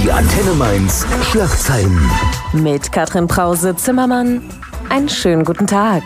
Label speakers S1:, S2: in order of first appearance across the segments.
S1: Die Antenne Mainz Schlagzeilen.
S2: Mit Katrin Brause-Zimmermann. Einen schönen guten Tag.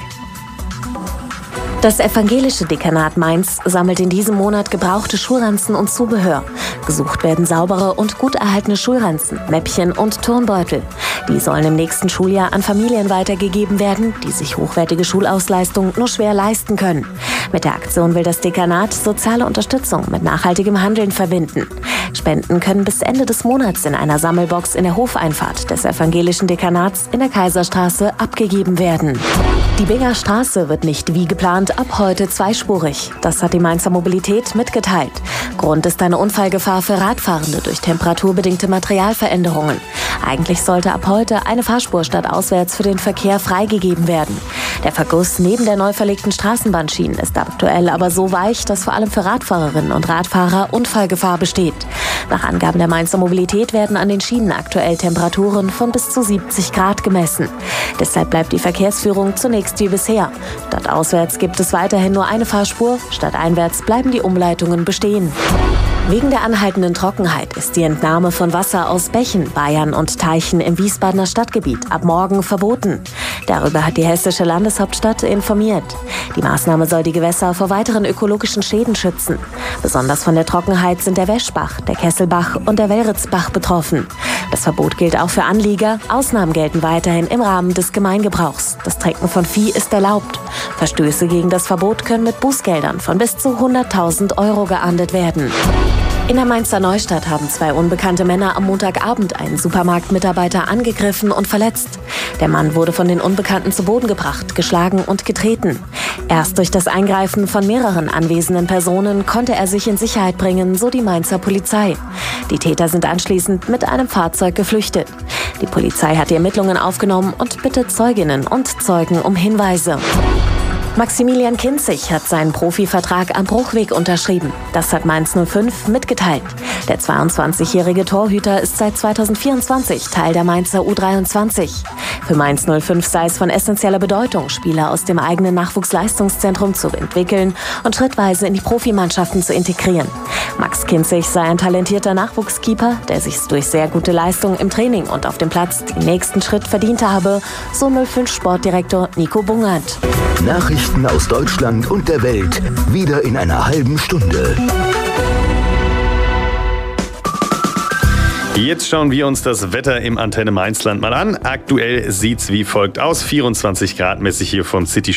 S2: Das evangelische Dekanat Mainz sammelt in diesem Monat gebrauchte Schulranzen und Zubehör. Gesucht werden saubere und gut erhaltene Schulranzen, Mäppchen und Turnbeutel. Die sollen im nächsten Schuljahr an Familien weitergegeben werden, die sich hochwertige Schulausleistung nur schwer leisten können. Mit der Aktion will das Dekanat soziale Unterstützung mit nachhaltigem Handeln verbinden. Spenden können bis Ende des Monats in einer Sammelbox in der Hofeinfahrt des evangelischen Dekanats in der Kaiserstraße abgegeben werden. Die Binger Straße wird nicht wie geplant ab heute zweispurig. Das hat die Mainzer Mobilität mitgeteilt. Grund ist eine Unfallgefahr für Radfahrende durch temperaturbedingte Materialveränderungen. Eigentlich sollte ab heute eine Fahrspur stadtauswärts für den Verkehr freigegeben werden. Der Verguss neben der neu verlegten Straßenbahnschienen ist aktuell aber so weich, dass vor allem für Radfahrerinnen und Radfahrer Unfallgefahr besteht. Nach Angaben der Mainzer Mobilität werden an den Schienen aktuell Temperaturen von bis zu 70 Grad gemessen. Deshalb bleibt die Verkehrsführung zunächst wie bisher. Stadtauswärts gibt es weiterhin nur eine Fahrspur, stadteinwärts bleiben die Umleitungen bestehen. Wegen der anhaltenden Trockenheit ist die Entnahme von Wasser aus Bächen, Weihern und Teichen im Wiesbadener Stadtgebiet ab morgen verboten. Darüber hat die hessische Landeshauptstadt informiert. Die Maßnahme soll die Gewässer vor weiteren ökologischen Schäden schützen. Besonders von der Trockenheit sind der Weschbach, der Kesselbach und der Welritzbach betroffen. Das Verbot gilt auch für Anlieger. Ausnahmen gelten weiterhin im Rahmen des Gemeingebrauchs. Das Tränken von Vieh ist erlaubt. Verstöße gegen das Verbot können mit Bußgeldern von bis zu 100.000 € geahndet werden. In der Mainzer Neustadt haben 2 unbekannte Männer am Montagabend einen Supermarktmitarbeiter angegriffen und verletzt. Der Mann wurde von den Unbekannten zu Boden gebracht, geschlagen und getreten. Erst durch das Eingreifen von mehreren anwesenden Personen konnte er sich in Sicherheit bringen, so die Mainzer Polizei. Die Täter sind anschließend mit einem Fahrzeug geflüchtet. Die Polizei hat die Ermittlungen aufgenommen und bittet Zeuginnen und Zeugen um Hinweise. Maximilian Kinzig hat seinen Profivertrag am Bruchweg unterschrieben. Das hat Mainz 05 mitgeteilt. Der 22-jährige Torhüter ist seit 2024 Teil der Mainzer U23. Für Mainz 05 sei es von essentieller Bedeutung, Spieler aus dem eigenen Nachwuchsleistungszentrum zu entwickeln und schrittweise in die Profimannschaften zu integrieren. Max Kinzig sei ein talentierter Nachwuchskeeper, der sich durch sehr gute Leistungen im Training und auf dem Platz den nächsten Schritt verdient habe, so 05 Sportdirektor Nico Bungert.
S1: Nachrichten aus Deutschland und der Welt, wieder in einer halben Stunde.
S3: Jetzt schauen wir uns das Wetter im Antenne Mainzland mal an. Aktuell sieht's wie folgt aus. 24 Grad mäßig hier vom City